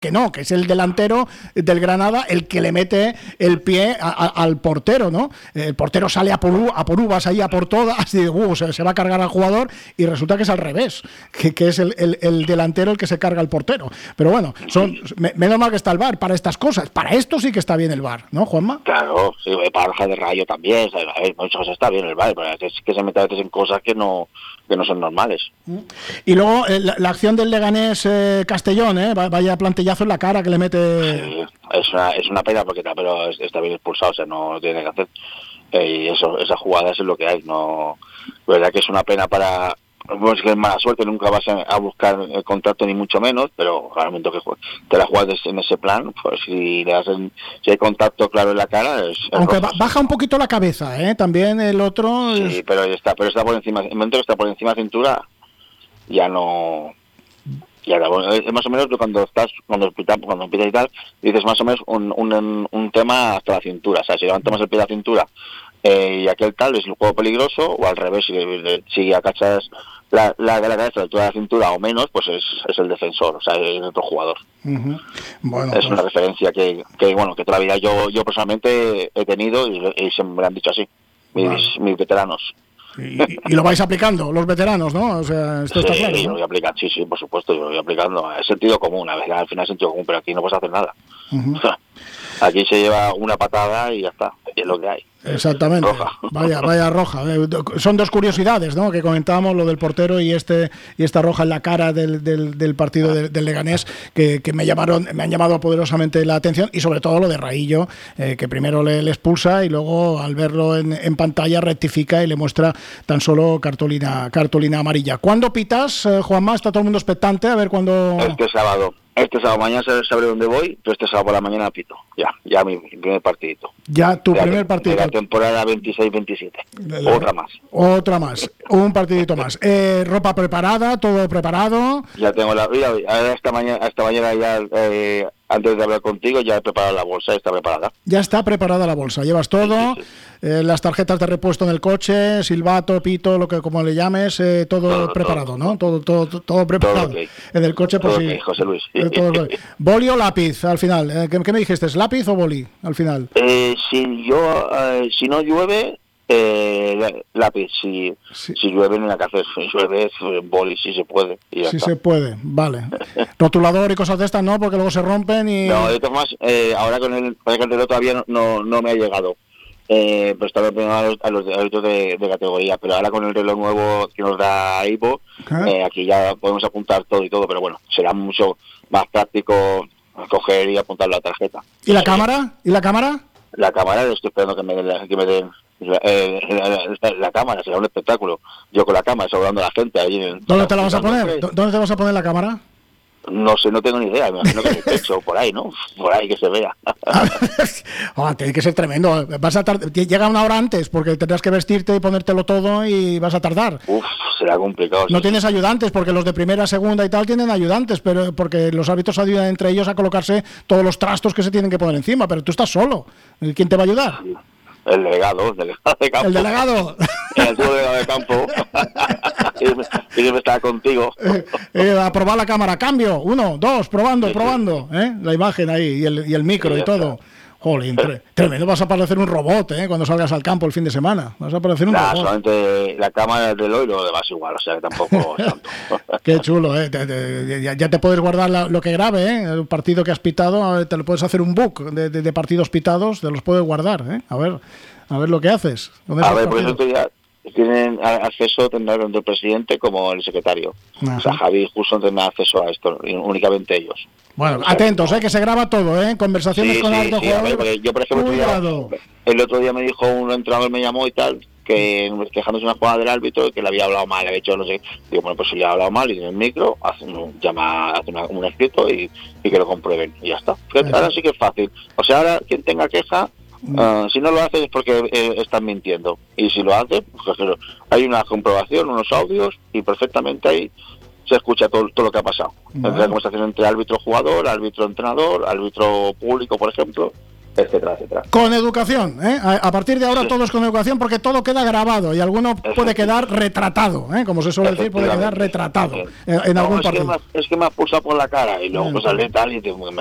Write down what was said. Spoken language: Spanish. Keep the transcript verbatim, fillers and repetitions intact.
que no, que es el delantero del Granada el que le mete el pie a, a, al portero, ¿no? El portero sale a por, a por uvas ahí, a por todas, y uh, se, se va a cargar al jugador, y resulta que es al revés, que, que es el, el, el delantero el que se carga al portero. Pero bueno, son, me, menos mal que está el V A R para estas cosas. Para esto sí que está bien el V A R, ¿no, Juanma? Claro, sí, para hoja de rayo también, hay muchas cosas, está bien el V A R, pero es que se mete a veces en cosas que no que no son normales. Y luego eh, la, la acción del Leganés eh, Castellón, eh, vaya plantillazo en la cara que le mete. Sí, es una es una pena porque pero está bien expulsado, o sea, no, no tiene que hacer. Eh, y eso, esa jugada es lo que hay, no, la verdad que es una pena para, pues que es mala suerte, nunca vas a, a buscar el contacto ni mucho menos, pero al momento que te la juegas en ese plan, pues si le hacen, si hay contacto claro en la cara, es, es aunque rojo, baja un poquito la cabeza, eh, también el otro. Sí, es... pero está, pero está por encima, en el momento que está por encima de la cintura, ya no. Y ahora, bueno, es más o menos cuando estás, cuando empiezas cuando empiezas y tal, dices más o menos un, un, un tema hasta la cintura. O sea, si levantamos el pie de la cintura eh, y aquel tal es el juego peligroso, o al revés, si, si acachas la, la, la cabeza a la altura de la cintura o menos, pues es, es el defensor, o sea, es otro jugador. Uh-huh. Bueno, es pues... una referencia que, que, bueno, que toda la vida yo, yo personalmente he tenido y, y se me han dicho así, mis, vale. mis veteranos. Y, y lo vais aplicando, los veteranos, ¿no? O sea, esto sí, está claro, ¿no? yo lo voy a aplicar, sí, sí, por supuesto, yo lo voy aplicando. Es sentido común, a veces al final es sentido común, pero aquí no puedes hacer nada. Uh-huh. Aquí se lleva una patada y ya está, y es lo que hay. Exactamente. Roja. Vaya, vaya roja. Son dos curiosidades, ¿no? Que comentábamos, lo del portero y este y esta roja en la cara del, del, del partido del, del Leganés, que, que me llamaron, me han llamado poderosamente la atención, y sobre todo lo de Raillo, eh, que primero le, le expulsa y luego al verlo en, en pantalla rectifica y le muestra tan solo cartulina, cartulina amarilla. ¿Cuándo pitas, eh, Juanma? Está todo el mundo expectante a ver cuándo. Este sábado. Este sábado, mañana sabré dónde voy, pero este sábado por la mañana pito. Ya, ya mi, mi primer partidito. Ya tu de primer la, partido. De la temporada veintiséis veintisiete. Otra más. Otra más. Un partidito más. Eh, ropa preparada, todo preparado. Ya tengo la vida. Esta mañana, esta mañana ya, eh, antes de hablar contigo, ya he preparado la bolsa, está preparada. Ya está preparada la bolsa. Llevas todo, sí, sí, sí. Eh, las tarjetas de repuesto en el coche, silbato, pito, lo que como le llames, eh, todo, todo preparado, todo, ¿no? Todo, todo, todo, todo preparado. Todo okay. En el coche, por todo si. Okay, José Luis. Eh, todo, ¿boli o lápiz al final? Eh, ¿qué, ¿Qué me dijiste? ¿Es lápiz o boli al final? Eh, si yo, eh, si no llueve, eh, lápiz. Si, sí. si llueve en la casa, si llueve, boli, si se puede. Y ya si está. se puede, vale. Rotulador y cosas de estas no, porque luego se rompen y. No, de todas formas, eh, ahora con el, con el cartero todavía no, no, no me ha llegado. Eh, pero estaba pegado a los, a los árbitros de, de categoría, pero ahora con el reloj nuevo que nos da Ivo, eh, aquí ya podemos apuntar todo y todo, pero bueno, será mucho más práctico coger y apuntar la tarjeta. ¿Y la cámara? ¿Y la cámara? La cámara, estoy esperando que me den, que me den eh, la, la, la cámara, será un espectáculo. Yo con la cámara saludando a la gente ahí. En, ¿Dónde te la vas a poner? ¿Dónde te vas a poner la cámara? No sé, no tengo ni idea, me imagino que en el pecho, por ahí, ¿no? Por ahí que se vea. Oh, tiene que ser tremendo. Vas a tardar, llega una hora antes porque tendrás que vestirte y ponértelo todo y vas a tardar. Uf, será complicado. No sí. tienes ayudantes porque los de primera, segunda y tal tienen ayudantes, pero porque los árbitros ayudan entre ellos a colocarse todos los trastos que se tienen que poner encima, pero tú estás solo. ¿Quién te va a ayudar? El delegado, el delegado de campo. El delegado. El antiguo delegado de campo. Y que está contigo. Eh, eh, a probar la cámara. Cambio. Uno, dos, probando, sí, probando. Sí. ¿Eh? La imagen ahí y el, y el micro sí, y todo. Está. Jolín, tre- tremendo. Vas a parecer un robot, ¿eh? Cuando salgas al campo el fin de semana. Vas a parecer un nah, robot. Solamente la cámara del reloj y lo demás igual. O sea, que tampoco es tanto. Qué chulo, ¿eh? Te, te, ya, ya te puedes guardar la, lo que grabe, ¿eh? El partido que has pitado. Te lo puedes hacer un book de, de, de partidos pitados. Te los puedes guardar, ¿eh? A ver, a ver lo que haces. A ver, por eso ya tienen acceso tanto el presidente como el secretario. Ajá. O sea, Javi justo tendrá acceso a esto, únicamente ellos. Bueno, o sea, atentos, eh, que se graba todo, ¿eh? Conversaciones sí, con sí, alto sí, a ver, porque yo, por ejemplo, Cuidado. el otro día me dijo un entrenador, me llamó y tal, que quejándose una jugada del árbitro, que le había hablado mal, le había hecho no sé qué. Digo, bueno, pues si le ha hablado mal y en el micro, hace un, llama, hace una, un escrito y, y que lo comprueben. Y ya está. Fíjate, ahora sí que es fácil. O sea, ahora quien tenga queja, Uh, si no lo hace es porque eh, están mintiendo, y si lo hace, pues hay una comprobación, unos audios, y perfectamente ahí se escucha todo, todo lo que ha pasado. Bueno. La conversación entre árbitro-jugador, árbitro-entrenador, árbitro público, por ejemplo, etcétera, etcétera. Con educación, ¿eh? A, a partir de ahora sí. Todo es con educación, porque todo queda grabado y alguno puede quedar retratado, ¿eh? Como se suele decir, puede quedar retratado en, en no, algún es partido. Que me, es que me ha pulsado por la cara y luego pues sale tal y te, me